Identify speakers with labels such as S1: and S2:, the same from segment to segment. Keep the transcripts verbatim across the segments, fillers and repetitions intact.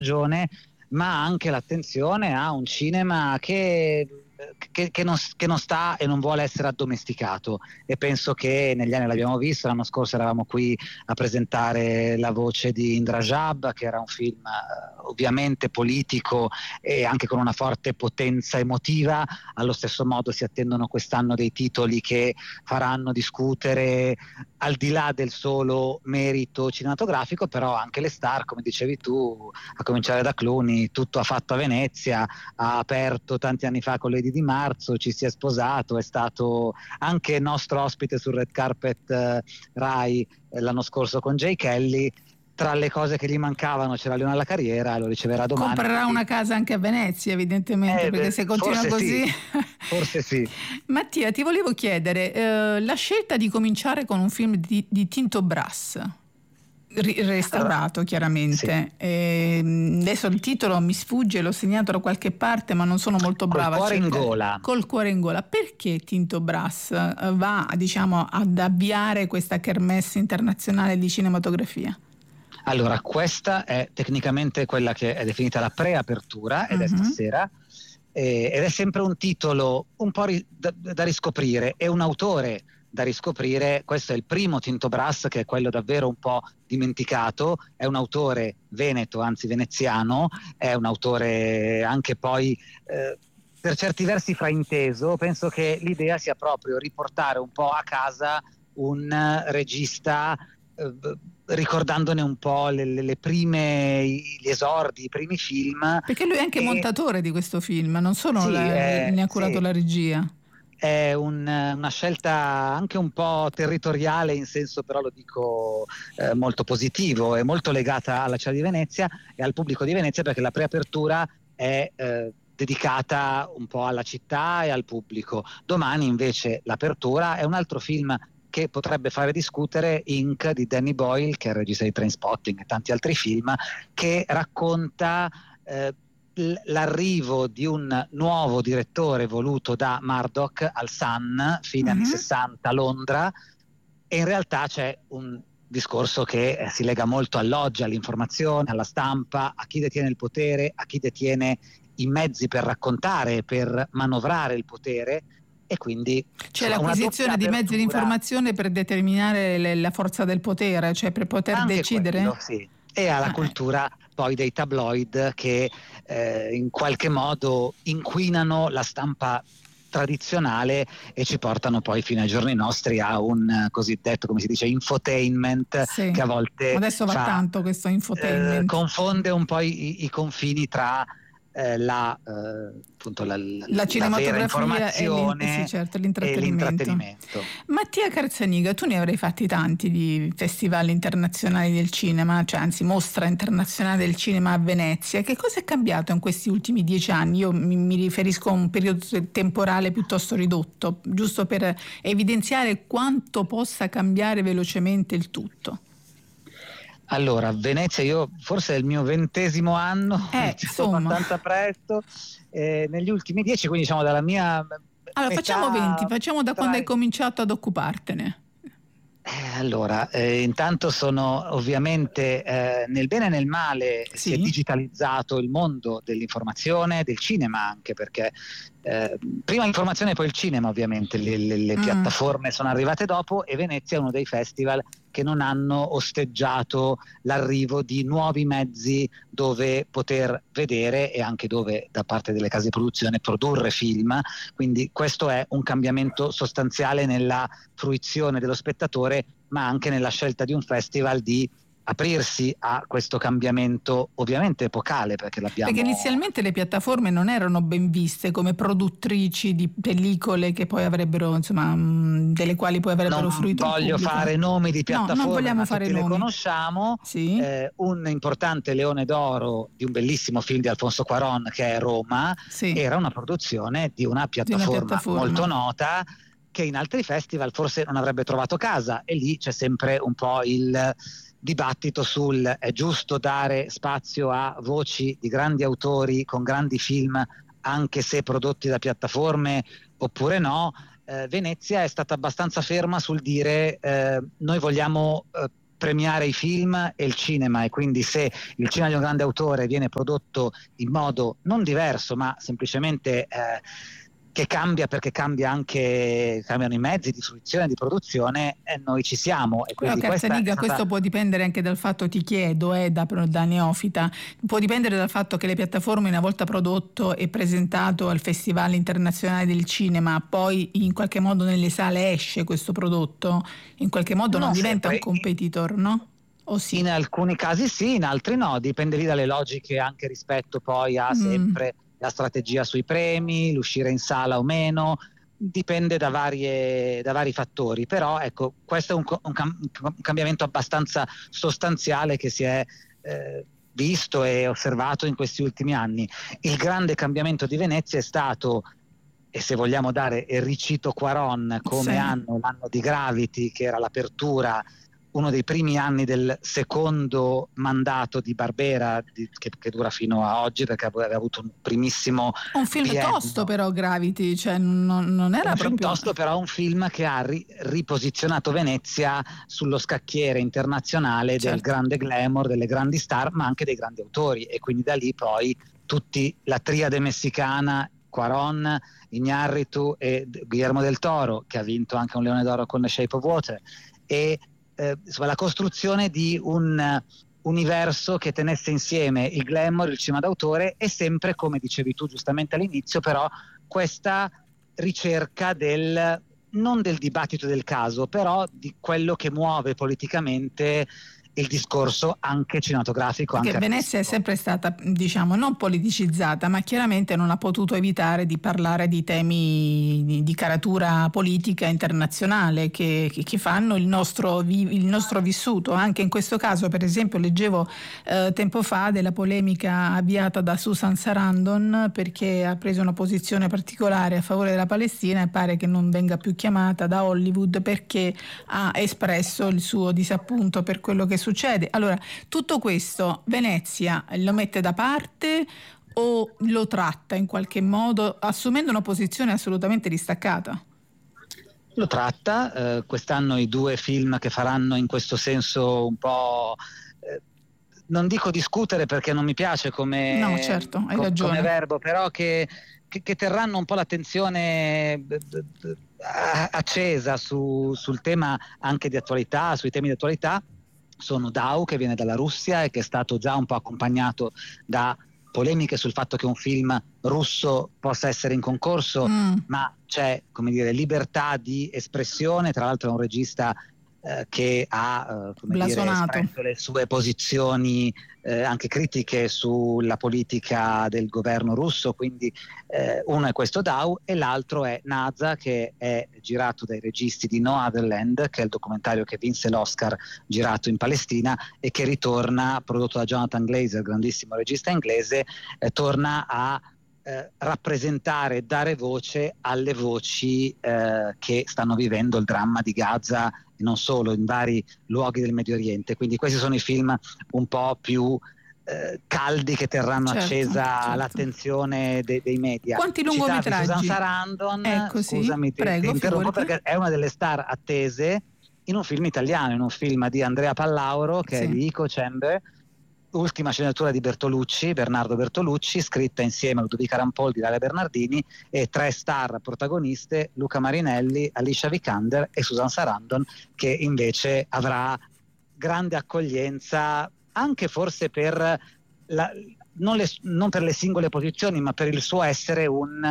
S1: stagione, ma anche l'attenzione a un cinema che Che, che, non, che non sta e non vuole essere addomesticato, e penso che negli anni l'abbiamo visto. L'anno scorso eravamo qui a presentare La voce di Indrajab, che era un film eh, ovviamente politico e anche con una forte potenza emotiva. Allo stesso modo si attendono quest'anno dei titoli che faranno discutere al di là del solo merito cinematografico, però anche le star, come dicevi tu, a cominciare da Clooney. Tutto ha fatto a Venezia, ha aperto tanti anni fa con Lady Di Marzo, ci si è sposato, è stato anche nostro ospite sul red carpet eh, Rai eh, l'anno scorso con Jay Kelly. Tra le cose che gli mancavano c'era Leone alla carriera, lo riceverà domani.
S2: Comprerà una casa anche a Venezia, evidentemente,
S1: eh,
S2: perché
S1: beh,
S2: se continua così
S1: sì. Forse sì.
S2: Mattia, ti volevo chiedere eh, la scelta di cominciare con un film di, di Tinto Brass, restaurato allora, chiaramente. Sì. E adesso il titolo mi sfugge, l'ho segnato da qualche parte, ma non sono molto brava.
S1: Col cuore in gola.
S2: Col cuore in gola. Perché Tinto Brass va, diciamo, ad avviare questa kermesse internazionale di cinematografia?
S1: Allora, questa è tecnicamente quella che è definita la preapertura, ed uh-huh. è stasera, eh, ed è sempre un titolo un po' ri- da, da riscoprire, e un autore da riscoprire. Questo è il primo Tinto Brass, che è quello davvero un po' dimenticato. È un autore veneto, anzi veneziano, è un autore anche poi eh, per certi versi frainteso. Penso che l'idea sia proprio riportare un po' a casa un regista, eh, ricordandone un po' le, le prime, gli esordi, i primi film.
S2: Perché lui è anche e... montatore di questo film, non solo
S1: sì,
S2: la,
S1: eh,
S2: ne ha curato
S1: sì.
S2: la regia.
S1: È un, una scelta anche un po' territoriale, in senso, però lo dico eh, molto positivo, è molto legata alla città di Venezia e al pubblico di Venezia, perché la preapertura è eh, dedicata un po' alla città e al pubblico. Domani invece l'apertura è un altro film che potrebbe fare discutere, Ink di Danny Boyle, che è il regista di Trainspotting e tanti altri film, che racconta eh, l'arrivo di un nuovo direttore voluto da Murdoch al Sun, fine uh-huh. anni sessanta a Londra, e in realtà c'è un discorso che eh, si lega molto all'oggi, all'informazione, alla stampa, a chi detiene il potere, a chi detiene i mezzi per raccontare, per manovrare il potere. E quindi
S2: c'è l'acquisizione di mezzi di informazione per determinare le, la forza del potere, cioè per poter
S1: anche
S2: decidere?
S1: Quello, sì. E alla ah, cultura eh. poi dei tabloid che eh, in qualche modo inquinano la stampa tradizionale e ci portano poi fino ai giorni nostri a un cosiddetto, come si dice, infotainment,
S2: sì.
S1: che a volte
S2: adesso va
S1: fa,
S2: tanto questo infotainment,
S1: eh, confonde un po' i, i confini tra Eh, la, eh, appunto la, la,
S2: la cinematografia
S1: la vera informazione
S2: e, sì, certo, l'intrattenimento.
S1: e l'intrattenimento.
S2: Mattia Carzaniga, tu ne avrai fatti tanti di festival internazionali del cinema, cioè anzi mostra internazionale del cinema a Venezia. Che cosa è cambiato in questi ultimi dieci anni? Io mi, mi riferisco a un periodo temporale piuttosto ridotto, giusto per evidenziare quanto possa cambiare velocemente il tutto.
S1: Allora, Venezia, io forse è il mio ventesimo anno,
S2: eh, insomma
S1: abbastanza presto, eh, negli ultimi dieci, quindi diciamo dalla mia
S2: allora facciamo venti, facciamo da tra... quando hai cominciato ad occupartene.
S1: Eh, allora, eh, intanto sono ovviamente eh, nel bene e nel male, sì. Si è digitalizzato il mondo dell'informazione, del cinema anche, perché eh, prima l'informazione e poi il cinema, ovviamente le, le, le mm. piattaforme sono arrivate dopo, e Venezia è uno dei festival che non hanno osteggiato l'arrivo di nuovi mezzi dove poter vedere e anche dove da parte delle case di produzione produrre film. Quindi questo è un cambiamento sostanziale nella fruizione dello spettatore, ma anche nella scelta di un festival di aprirsi a questo cambiamento ovviamente epocale, perché l'abbiamo
S2: perché inizialmente le piattaforme non erano ben viste come produttrici di pellicole che poi avrebbero, insomma, delle quali poi avrebbero
S1: non
S2: fruito il pubblico.
S1: voglio fare nomi di piattaforme,
S2: no, non vogliamo
S1: ma
S2: fare
S1: tutti
S2: nomi.
S1: le conosciamo.
S2: Sì.
S1: Eh, un importante Leone d'Oro di un bellissimo film di Alfonso Cuarón, che è Roma,
S2: sì.
S1: era una produzione di una piattaforma,
S2: di una piattaforma
S1: molto nota, che in altri festival forse non avrebbe trovato casa, e lì c'è sempre un po' il dibattito sul è giusto dare spazio a voci di grandi autori con grandi film anche se prodotti da piattaforme oppure no. eh, Venezia è stata abbastanza ferma sul dire eh, noi vogliamo eh, premiare i film e il cinema, e quindi se il cinema di un grande autore viene prodotto in modo non diverso ma semplicemente eh, che cambia, perché cambia anche, cambiano i mezzi di fruizione, di produzione, e noi ci siamo. E
S2: Però
S1: quindi questa è
S2: Cazzaniga,
S1: stata...
S2: questo può dipendere anche dal fatto, ti chiedo, eh, da, da neofita, può dipendere dal fatto che le piattaforme, una volta prodotto e presentato al Festival Internazionale del Cinema, poi in qualche modo nelle sale esce questo prodotto, in qualche modo non,
S1: non
S2: diventa
S1: sempre.
S2: un competitor, no? O sì?
S1: In alcuni casi sì, in altri no, dipende lì dalle logiche, anche rispetto poi a sempre
S2: Mm.
S1: la strategia sui premi, l'uscire in sala o meno, dipende da, varie, da vari fattori, però ecco, questo è un, un, cam- un cambiamento abbastanza sostanziale che si è eh, visto e osservato in questi ultimi anni. Il grande cambiamento di Venezia è stato, e se vogliamo dare, e ricito Cuarón come
S2: Sì.
S1: anno, l'anno di Gravity, che era l'apertura, uno dei primi anni del secondo mandato di Barbera, di, che, che dura fino a oggi, perché aveva avuto un primissimo
S2: Un film
S1: biennio.
S2: tosto però, Gravity, cioè non, non era
S1: un
S2: proprio...
S1: film tosto, però un film che ha ri- riposizionato Venezia sullo scacchiere internazionale del
S2: Certo.
S1: grande glamour, delle grandi star, ma anche dei grandi autori, e quindi da lì poi tutti, la triade messicana, Cuarón, Iñárritu e Guillermo del Toro, che ha vinto anche un Leone d'Oro con The Shape of Water, e eh, insomma, la costruzione di un uh, universo che tenesse insieme il glamour, il cinema d'autore, e sempre, come dicevi tu giustamente all'inizio, però questa ricerca del, non del dibattito del caso, però di quello che muove politicamente il discorso anche cinematografico.
S2: Perché
S1: anche
S2: Venezia è
S1: artistico.
S2: sempre stata, diciamo, non politicizzata, ma chiaramente non ha potuto evitare di parlare di temi di, di caratura politica internazionale che, che, che fanno il nostro, il nostro vissuto. Anche in questo caso, per esempio, leggevo eh, tempo fa della polemica avviata da Susan Sarandon, perché ha preso una posizione particolare a favore della Palestina e pare che non venga più chiamata da Hollywood perché ha espresso il suo disappunto per quello che succede. Allora, tutto questo Venezia lo mette da parte o lo tratta in qualche modo assumendo una posizione assolutamente distaccata?
S1: Lo tratta, eh, quest'anno i due film che faranno in questo senso un po', eh, non dico discutere perché non mi piace come,
S2: No, certo, hai
S1: com-
S2: ragione.
S1: come verbo, però che, che, che terranno un po' l'attenzione b- b- b- accesa su, sul tema anche di attualità, sui temi di attualità, sono Dao, che viene dalla Russia e che è stato già un po' accompagnato da polemiche sul fatto che un film russo possa essere in concorso,
S2: Mm.
S1: ma c'è, come dire, libertà di espressione. Tra l'altro è un regista eh, che ha eh, come dire,
S2: Blasonato.
S1: espresso le sue posizioni eh, anche critiche sulla politica del governo russo, quindi eh, uno è questo Dao e l'altro è Naza, che è girato dai registi di No Other Land, che è il documentario che vinse l'Oscar girato in Palestina e che ritorna, prodotto da Jonathan Glazer, grandissimo regista inglese, eh, torna a Eh, rappresentare e dare voce alle voci eh, che stanno vivendo il dramma di Gaza e non solo, in vari luoghi del Medio Oriente. Quindi questi sono i film un po' più eh, caldi che terranno
S2: Certo,
S1: accesa
S2: certo.
S1: l'attenzione de- dei media.
S2: Quanti
S1: Citavi
S2: lungometraggi?
S1: Susan Sarandon,
S2: Ecco, sì,
S1: scusami, ti,
S2: prego,
S1: ti interrompo
S2: figurati.
S1: perché è una delle star attese in un film italiano, in un film di Andrea Pallauro, che
S2: Sì.
S1: è di Echo Chamber, ultima sceneggiatura di Bertolucci, Bernardo Bertolucci, scritta insieme a Ludovica Rampoldi, Daria Bernardini, e tre star protagoniste, Luca Marinelli, Alicia Vikander e Susan Sarandon, che invece avrà grande accoglienza anche forse per la, non, le, non per le singole posizioni, ma per il suo essere un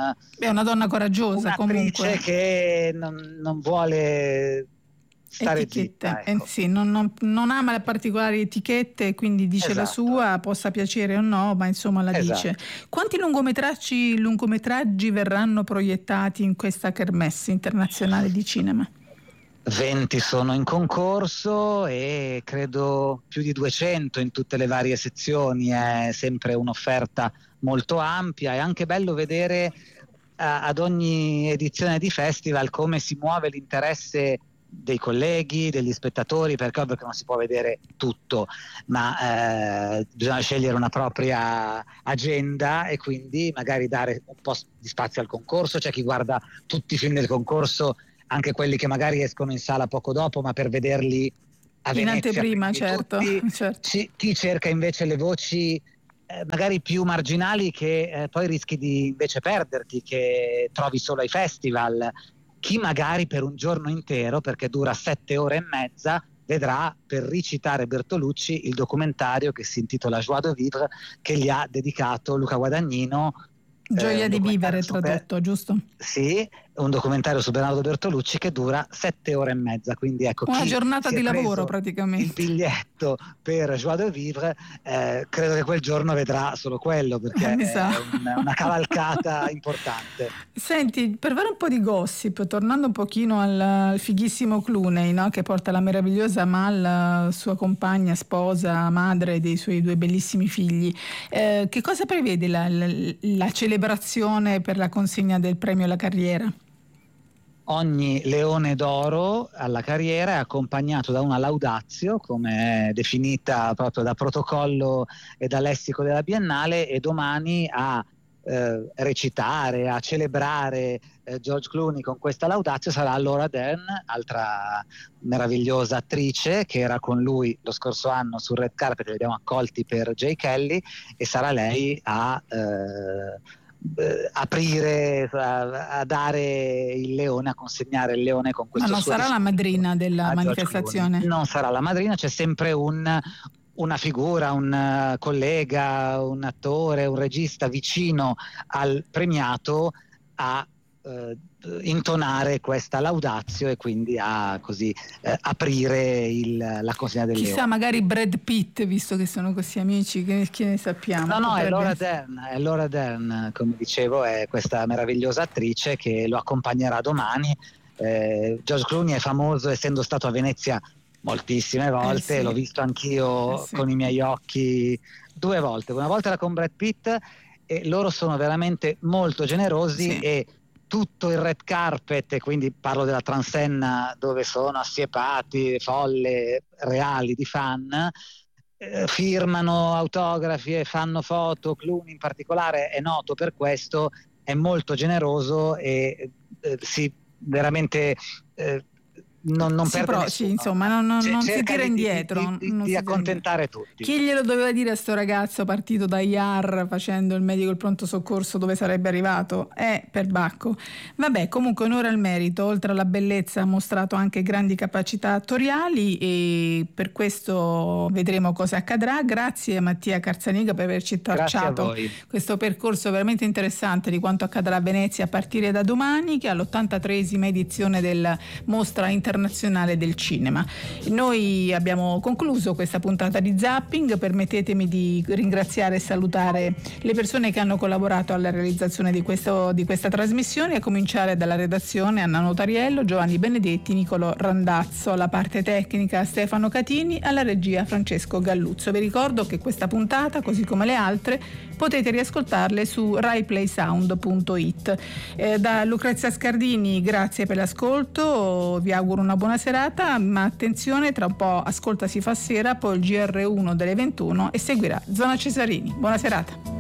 S2: È una donna coraggiosa,
S1: un'attrice
S2: comunque.
S1: che non, non vuole stare
S2: Etichette,
S1: zitta,
S2: eh,
S1: ecco.
S2: sì, non, non, non ama le particolari etichette, quindi dice
S1: Esatto.
S2: la sua, possa piacere o no, ma insomma la
S1: Esatto.
S2: dice. Quanti lungometraggi, lungometraggi verranno proiettati in questa kermesse internazionale di cinema?
S1: venti sono in concorso e credo più di duecento in tutte le varie sezioni. È sempre un'offerta molto ampia. È anche bello vedere uh, ad ogni edizione di festival come si muove l'interesse dei colleghi, degli spettatori, perché ovvio che non si può vedere tutto, ma eh, bisogna scegliere una propria agenda e quindi magari dare un po' di spazio al concorso. C'è chi guarda tutti i film del concorso, anche quelli che magari escono in sala poco dopo, ma per vederli a
S2: in
S1: Venezia,
S2: anteprima,
S1: quindi
S2: certo,
S1: tutti,
S2: certo.
S1: ci, chi cerca invece le voci eh, magari più marginali che eh, poi rischi di invece perderti, che trovi solo ai festival. Chi magari per un giorno intero, perché dura sette ore e mezza, vedrà, per ricitare Bertolucci, il documentario che si intitola Joie de vivre, che gli ha dedicato Luca Guadagnino. eh,
S2: Gioia
S1: un
S2: di vivere
S1: documentario super,
S2: tradotto, giusto?
S1: sì, un documentario su Bernardo Bertolucci che dura sette ore e mezza, quindi ecco,
S2: Una
S1: chi
S2: giornata
S1: si è
S2: di lavoro
S1: preso il
S2: praticamente.
S1: biglietto per Joie de vivre, eh, credo che quel giorno vedrà solo quello,
S2: Eh,
S1: perché
S2: mi sa.
S1: è un- una cavalcata importante.
S2: Senti, per fare un po' di gossip, tornando un pochino al, al fighissimo Clooney, no? Che porta la meravigliosa Mal, sua compagna, sposa, madre dei suoi due bellissimi figli, eh, che cosa prevede la, la, la celebrazione per la consegna del premio alla carriera?
S1: Ogni leone d'oro alla carriera è accompagnato da una laudatio, come è definita proprio da protocollo e da lessico della Biennale, e domani a eh, recitare, a celebrare eh, George Clooney con questa laudatio sarà Laura Dern, altra meravigliosa attrice che era con lui lo scorso anno sul red carpet, li abbiamo accolti per Jay Kelly, e sarà lei a eh, eh, aprire, a, a dare il leone, a consegnare il leone con
S2: Ma
S1: questo
S2: non
S1: suo
S2: sarà la
S1: discorso
S2: madrina della
S1: a George Clooney.
S2: manifestazione?
S1: Non sarà la madrina, c'è sempre un, una figura, un uh, collega, un attore, un regista vicino al premiato a uh, intonare questa laudatio e quindi a così uh, aprire il, la consegna del
S2: Chissà,
S1: leone.
S2: magari Brad Pitt, visto che sono così amici, che, che ne sappiamo?
S1: No, no, è
S2: Potrebbe
S1: Laura
S2: essere.
S1: Dern, è Laura Dern, come dicevo, è questa meravigliosa attrice che lo accompagnerà domani. Eh, George Clooney è famoso essendo stato a Venezia moltissime
S2: Eh
S1: volte, l'ho
S2: sì,
S1: visto
S2: eh
S1: anch'io
S2: sì.
S1: con i miei occhi due volte. Una volta era con Brad Pitt, e loro sono veramente molto generosi,
S2: Sì.
S1: e tutto il red carpet, e quindi parlo della transenna dove sono assiepati folle reali di fan, eh, firmano autografi e fanno foto. Clooney in particolare è noto per questo, è molto generoso e eh, si veramente eh, non, non
S2: Sì,
S1: perde
S2: però, sì,
S1: nessuno,
S2: insomma, non, non-
S1: C-
S2: non si
S1: cerca
S2: tira
S1: di, di- di-
S2: indietro,
S1: di-
S2: non
S1: di
S2: si tira indietro.
S1: accontentare tutti.
S2: Chi glielo doveva dire a sto ragazzo partito da Iar facendo il medico il pronto soccorso dove sarebbe arrivato? Eh, per Bacco. Vabbè, comunque onore al merito, oltre alla bellezza ha mostrato anche grandi capacità attoriali, e per questo vedremo cosa accadrà. Grazie a Mattia Carzaniga per averci
S1: Grazie a
S2: tracciato
S1: voi.
S2: questo percorso veramente interessante di quanto accadrà a Venezia a partire da domani, che è all'ottantatreesima edizione della Mostra Internazionale del Cinema. Noi abbiamo concluso questa puntata di Zapping. Permettetemi di ringraziare e salutare le persone che hanno collaborato alla realizzazione di, questo, di questa trasmissione, a cominciare dalla redazione Anna Notariello, Giovanni Benedetti, Niccolò Randazzo, alla parte tecnica Stefano Catini, alla regia Francesco Galluzzo. Vi ricordo che questa puntata, così come le altre, potete riascoltarle su rai play sound punto it. Eh, da Lucrezia Scardini grazie per l'ascolto, vi auguro una buona serata, ma attenzione, tra un po' Ascolta si fa sera, poi il G R uno delle ventuno e seguirà Zona Cesarini. Buona serata.